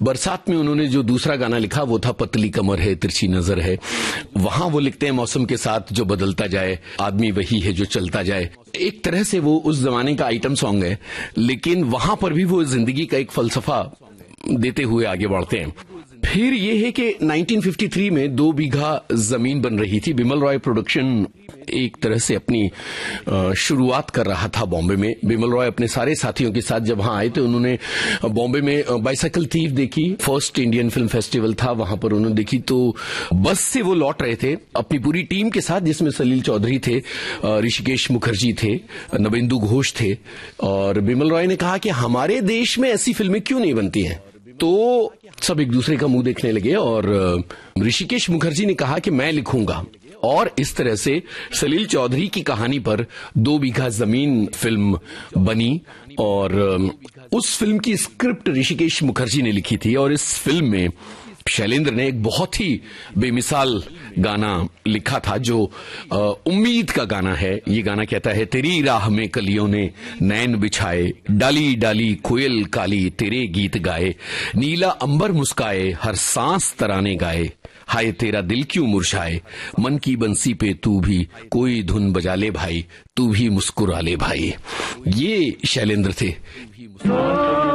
बरसात में उन्होंने जो दूसरा गाना लिखा वो था पतली कमर है तिरछी नजर है। वहां वो लिखते हैं मौसम के साथ जो बदलता जाए, आदमी वही है जो चलता जाए। एक तरह से वो उस जमाने का आइटम सॉन्ग है, लेकिन वहां पर भी वो जिंदगी का एक फलसफा देते हुए आगे बढ़ते हैं। फिर ये है कि 1953 में 2 बीघा जमीन बन रही थी। बिमल रॉय प्रोडक्शन एक तरह से अपनी शुरुआत कर रहा था बॉम्बे में। बिमल रॉय अपने सारे साथियों के साथ जब वहां आए थे, उन्होंने बॉम्बे में बाइसाइकिल थीफ देखी। फर्स्ट इंडियन फिल्म फेस्टिवल था, वहां पर उन्होंने देखी। तो बस से वो लौट रहे थे अपनी पूरी टीम के साथ, जिसमें सलील चौधरी थे, ऋषिकेश मुखर्जी थे, नवेंदु घोष थे। और बिमल रॉय ने कहा कि हमारे देश में ऐसी फिल्में क्यों नहीं बनती हैं। तो सब एक दूसरे का मुंह देखने लगे और ऋषिकेश मुखर्जी ने कहा कि मैं लिखूंगा। और इस तरह से सलील चौधरी की कहानी पर 2 बीघा जमीन फिल्म बनी। और उस फिल्म की स्क्रिप्ट ऋषिकेश मुखर्जी ने लिखी थी। और इस फिल्म में शैलेंद्र ने एक बहुत ही बेमिसाल गाना लिखा था, जो उम्मीद का गाना है। ये गाना कहता है, तेरी राह में कलियों ने नैन बिछाए, डाली डाली कोयल काली तेरे गीत गाए, नीला अंबर मुस्काए हर सांस तराने गाए, हाय तेरा दिल क्यों मुरझाए, मन की बंसी पे तू भी कोई धुन बजा ले भाई, तू भी मुस्कुरा ले भाई। ये शैलेंद्र थे।